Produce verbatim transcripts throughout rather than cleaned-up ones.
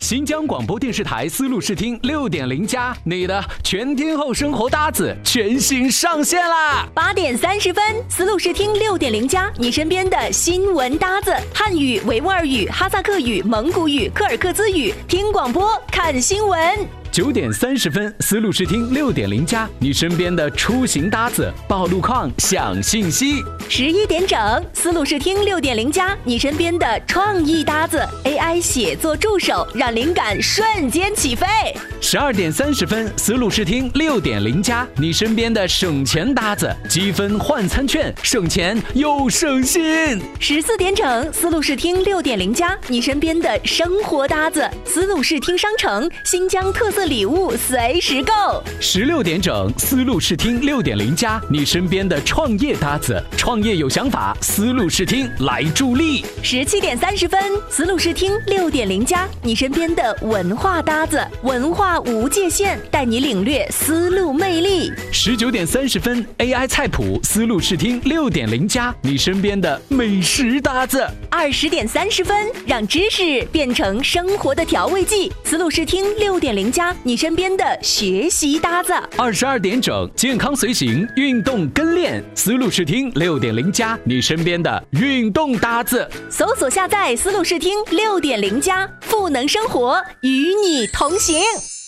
新疆广播电视台丝路视听 六点零 加，你的全天候生活搭子全新上线啦！ 八点三十分，丝路视听 六点零 加，你身边的新闻搭子，汉语、维吾尔语、哈萨克语、蒙古语、柯尔克孜语，听广播看新闻。 九点三十分，丝路视听 六点零 加，你身边的出行搭子，报路况、享信息。 十一点整，丝路视听 六点零 加，你身边的创意搭子 ，A I 写作助手，让灵感瞬间起飞。 十二点三十分，丝路视听 六点零 加，你身边的省钱搭子，积分换餐券，省钱又省心。 十四点整，丝路视听 六点零 加，你身边的生活搭子，丝路视听商城，新疆特色礼物随时购。 十六点整，丝路视听 六点零 加，你身边的创业搭子，创业有想法，丝路视听来助力。 十七点三十分，丝路视听 六点零 加，你身边的文化搭子，文化无界限，带你领略丝路魅力。 十九点三十分 ，A I 菜谱，丝路视听 六点零 加，你身边的美食搭子。 二十点三十分，让知识变成生活的调味剂，丝路视听 六点零 加，你身边的学习搭子。 二十二点整，健康随行，运动跟练，丝路视听 六点零 加，你身边的运动搭子。 搜索下载丝路视听 六点零 加，赋能生活，与你同行。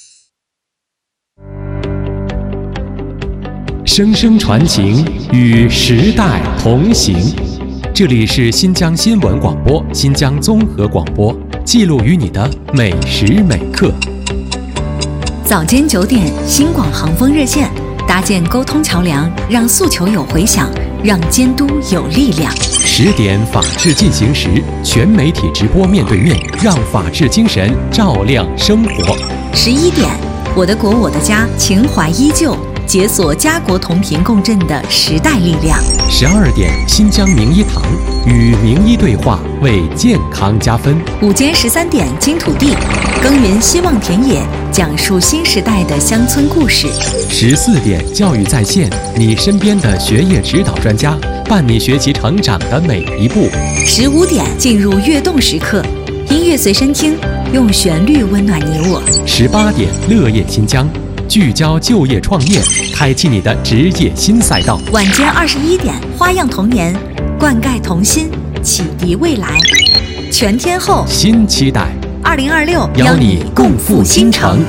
声声传情，与时代同行。这里是新疆新闻广播、新疆综合广播，记录于你的每时每刻。 早间九点，新广航风热线，搭建沟通桥梁，让诉求有回响，让监督有力量。 十点，法治进行时，全媒体直播面对面，让法治精神照亮生活。 十一点，我的国我的家，情怀依旧，解锁家国同频共振的时代力量。 十二点，新疆名医堂，与名医对话，为健康加分。 午间十三点，金土地，耕耘希望田野，讲述新时代的乡村故事。 十四点，教育在线，你身边的学业指导专家，伴你学习成长的每一步。 十五点，进入跃动时刻，音乐随身听，用旋律温暖你我。 十八点，乐业新疆，聚焦就业创业，开启你的职业新赛道。 晚间二十一点，花样童年，灌溉童心，启迪未来。全天候新期待， 二零二六邀你共赴新城。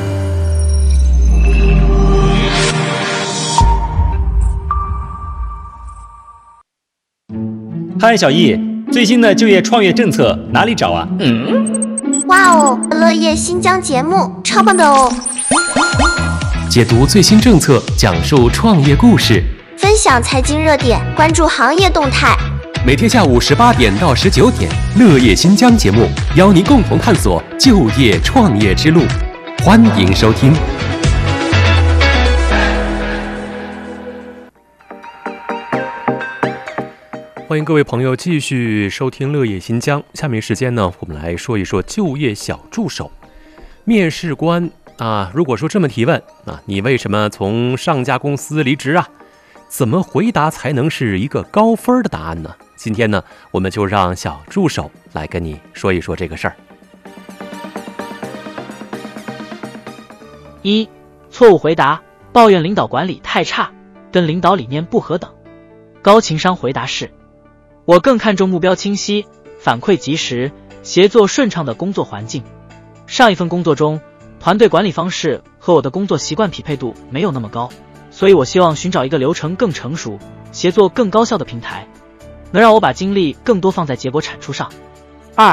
嗨，小易，最新的就业创业政策哪里找啊？ 嗯，哇哦，乐业新疆节目超棒的哦！ 解读最新政策，讲述创业故事， 分享财经热点，关注行业动态。 每天下午十八点到十九点，乐业新疆节目邀您共同探索就业创业之路，欢迎收听。欢迎各位朋友继续收听乐业新疆。下面时间呢，我们来说一说就业小助手。面试官啊，如果说这么提问啊，你为什么从上家公司离职啊？怎么回答才能是一个高分的答案呢？今天呢，我们就让小助手来跟你说一说这个事儿。 一、错误回答，抱怨领导管理太差，跟领导理念不合等。高情商回答是：我更看重目标清晰、反馈及时、协作顺畅的工作环境。上一份工作中，团队管理方式和我的工作习惯匹配度没有那么高，所以我希望寻找一个流程更成熟、协作更高效的平台，能让我把精力更多放在结果产出上。